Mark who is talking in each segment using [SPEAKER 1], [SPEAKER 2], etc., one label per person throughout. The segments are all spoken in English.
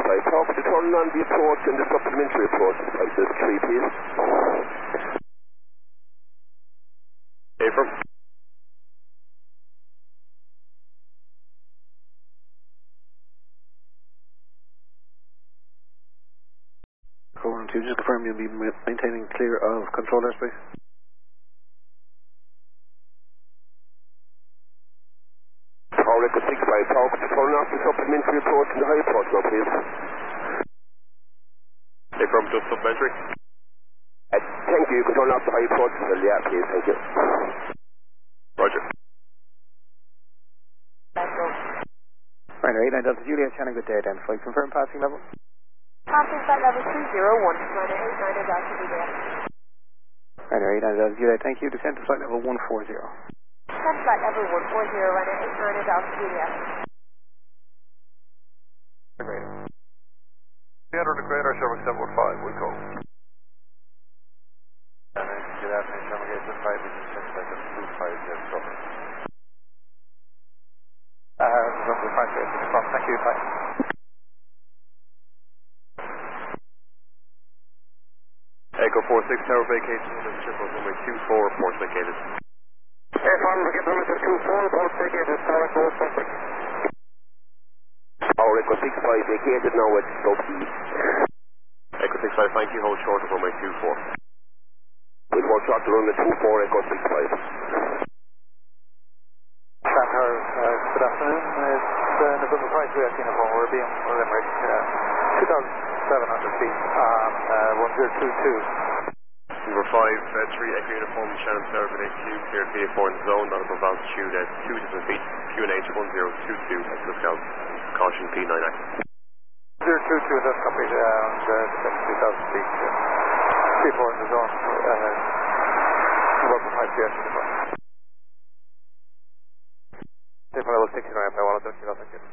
[SPEAKER 1] Talk to turn on the approach and the supplementary approach. This 3, please.
[SPEAKER 2] From.
[SPEAKER 3] Just confirm you'll be maintaining clear of control airspace.
[SPEAKER 1] Tower Echo 65, talk to turn off the supplementary approach and the high approach now, please.
[SPEAKER 2] From just supplementary.
[SPEAKER 1] Thank you, you can turn off the high approach as well, yeah, please, thank you.
[SPEAKER 2] Roger.
[SPEAKER 3] Ryanair 89 Delta Juliet, Channing, good day, identified. Confirm passing level.
[SPEAKER 4] Passing flight level 201, Ryanair 89 Delta Juliet.
[SPEAKER 3] Ryanair 89 Delta Juliet, thank you. Descent to flight level 140.
[SPEAKER 4] Descent flight level 140, Ryanair 89 Delta Juliet.
[SPEAKER 2] Theater on the Greater Sherbrooke 715, we'll go. Good afternoon, Sherbrooke 815, this is 250 Suffolk. November 5 thank you, bye. Echo 46, tower vacation, Sherbrooke runway 24, port vacated.
[SPEAKER 1] Airfarm, we get permission 24, port vacated, tower Echo Suffolk. Tower Echo 65, vacated now at South East.
[SPEAKER 2] Echo 65, thank you, hold short of runway 24.
[SPEAKER 1] We'll hold short to runway 24, Echo 65.
[SPEAKER 5] Tower, good afternoon. It's November 5 uniform, we're being Limerick, 2,700 feet on 1022.
[SPEAKER 2] Number 5, 3 Echo uniform, Shannon Sarah, AQ, cleared VA4 in the zone, not above altitude at 2 feet, QNH 1022, Echo Scout, caution P9X.
[SPEAKER 5] 022, that's copied, and 2,000 feet, VA4 in the zone, November 5 uniform.
[SPEAKER 2] Level 69, I want to thank you.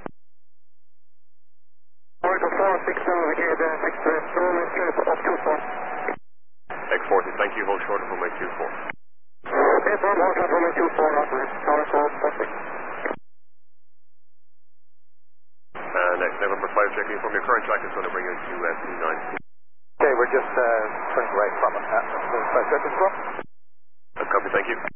[SPEAKER 1] Oracle 467, vacated, next to runway straight up 24.
[SPEAKER 2] X40, thank you, hold short of runway 24.
[SPEAKER 1] Airfarm, hold short runway 24, operator, tower Echo Suffolk.
[SPEAKER 2] Next, November 5, checking from your current track is going to bring you to P9.
[SPEAKER 5] Okay, we're just turning right from it. 5 seconds from.
[SPEAKER 2] That's copy, thank you.